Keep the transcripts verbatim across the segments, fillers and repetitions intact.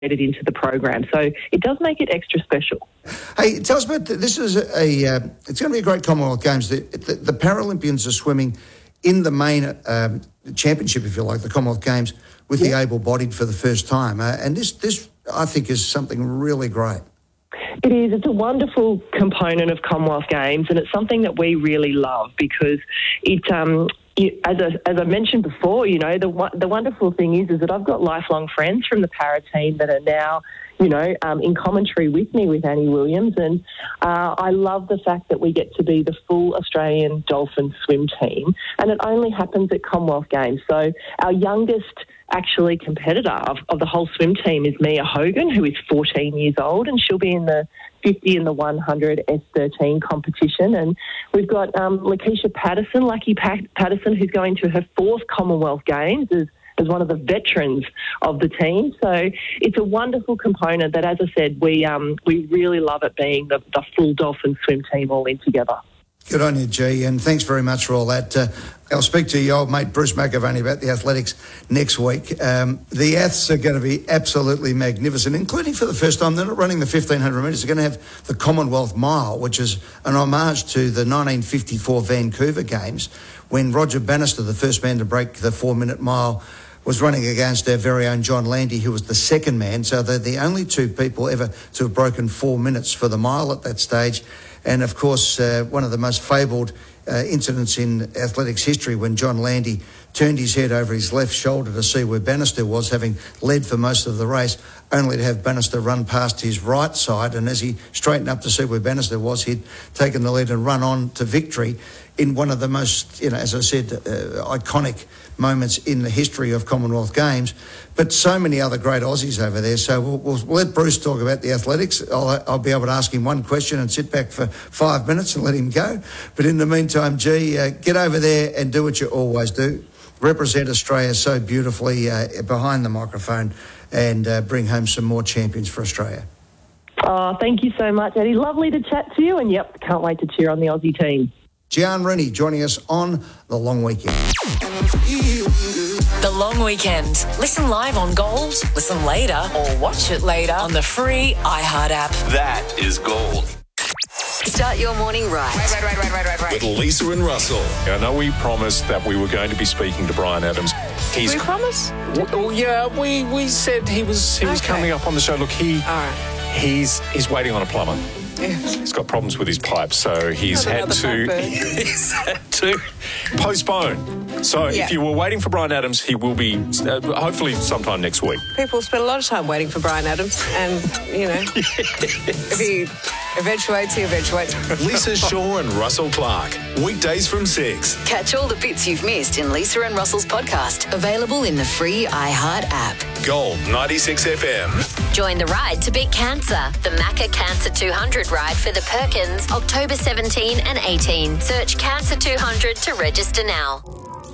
into the program. So it does make it extra special. Hey, tell us about, this is a, uh, it's going to be a great Commonwealth Games. The, the, the Paralympians are swimming in the main um, championship, if you like, the Commonwealth Games, with yeah. the able-bodied for the first time. Uh, and this, this, I think, is something really great. It is. It's a wonderful component of Commonwealth Games, and it's something that we really love because it, um, it as, I, as I mentioned before, you know, the the wonderful thing is, is that I've got lifelong friends from the para team that are now, you know, um, in commentary with me with Annie Williams, and uh, I love the fact that we get to be the full Australian Dolphin swim team, and it only happens at Commonwealth Games. So our youngest actually competitor of, of the whole swim team is Mia Hogan, who is fourteen years old, and she'll be in the fifty and the one hundred S thirteen competition. And we've got um, Lakeisha Patterson, Lucky Pat- Patterson, who's going to her fourth Commonwealth Games as, as one of the veterans of the team. So it's a wonderful component that, as I said, we um, we really love it being the, the full Dolphin swim team all in together. Good on you, G, and thanks very much for all that. Uh, I'll speak to your old mate Bruce McAvaney about the athletics next week. Um, the Aths are going to be absolutely magnificent, including for the first time. They're not running the fifteen hundred metres. They're going to have the Commonwealth Mile, which is an homage to the nineteen fifty-four Vancouver Games, when Roger Bannister, the first man to break the four-minute mile, was running against our very own John Landy, who was the second man. So they're the only two people ever to have broken four minutes for the mile at that stage. And, of course, uh, one of the most fabled uh, incidents in athletics history, when John Landy turned his head over his left shoulder to see where Bannister was, having led for most of the race, only to have Bannister run past his right side. And as he straightened up to see where Bannister was, he'd taken the lead and run on to victory in one of the most, you know, as I said, uh, iconic moments in the history of Commonwealth Games. But so many other great Aussies over there. So we'll, we'll let Bruce talk about the athletics. I'll, I'll be able to ask him one question and sit back for five minutes and let him go. But in the meantime, G, uh, get over there and do what you always do. Represent Australia so beautifully uh, behind the microphone and uh, bring home some more champions for Australia. Oh, thank you so much, Eddie. Lovely to chat to you, and yep, can't wait to cheer on the Aussie team. Gian Rennie joining us on The Long Weekend. The Long Weekend. Listen live on Gold, listen later, or watch it later on the free iHeart app. That is Gold. Start your morning right. Right, right, right, right, right, right. With Lisa and Russell. I know we promised that we were going to be speaking to Bryan Adams. He's, Did we promise? W- yeah, we, we said he was he was Okay. coming up on the show. Look, he All right. he's he's waiting on a plumber. Yeah. He's got problems with his pipes, so he's Not had another to blackbird. he's had to postpone. So Yeah. if you were waiting for Bryan Adams, he will be uh, hopefully sometime next week. People spend a lot of time waiting for Bryan Adams, and, you know, if he eventuates, he eventuates. Lisa Shaw and Russell Clark. Weekdays from six. Catch all the bits you've missed in Lisa and Russell's podcast, available in the free iHeart app. Gold ninety-six F M. Join the ride to beat cancer. The Macca Cancer two hundred ride for the Perkins, October seventeenth and eighteenth. Search Cancer two hundred to register now.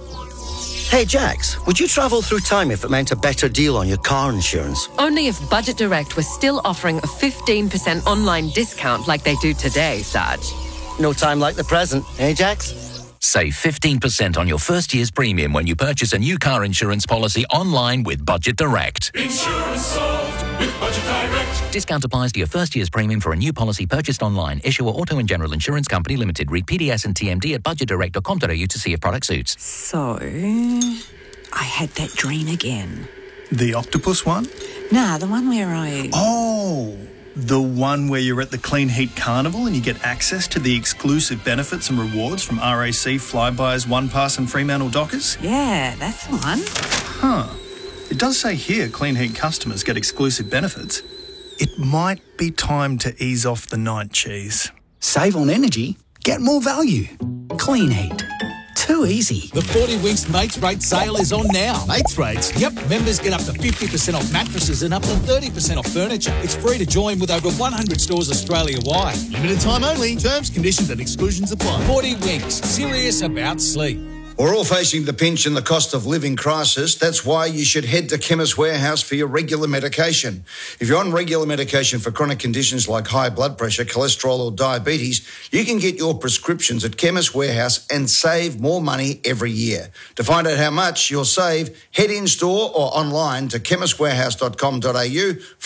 Hey Jax, would you travel through time if it meant a better deal on your car insurance? Only if Budget Direct was still offering a fifteen percent online discount like they do today, Saj. No time like the present, eh Jax? Save fifteen percent on your first year's premium when you purchase a new car insurance policy online with Budget Direct. Insurance solved with Budget Direct. Discount applies to your first year's premium for a new policy purchased online. Issuer Auto and General Insurance Company Limited. Read P D S and T M D at budget direct dot com dot a u to see if product suits. So, I had that dream again. The octopus one? Nah, the one where I... Oh, the one where you're at the Clean Heat Carnival and you get access to the exclusive benefits and rewards from R A C, Flybuys, OnePass and Fremantle Dockers? Yeah, that's the one. Huh. It does say here Clean Heat customers get exclusive benefits. It might be time to ease off the night cheese. Save on energy, get more value. Clean Heat. Too easy. The forty Winks Mates Rate sale is on now. Mates Rates? Yep, members get up to fifty percent off mattresses and up to thirty percent off furniture. It's free to join with over one hundred stores Australia-wide. Limited time only. Terms, conditions and exclusions apply. forty Winks. Serious about sleep. We're all facing the pinch and the cost of living crisis. That's why you should head to Chemist Warehouse for your regular medication. If you're on regular medication for chronic conditions like high blood pressure, cholesterol or diabetes, you can get your prescriptions at Chemist Warehouse and save more money every year. To find out how much you'll save, head in store or online to chemist warehouse dot com dot a u.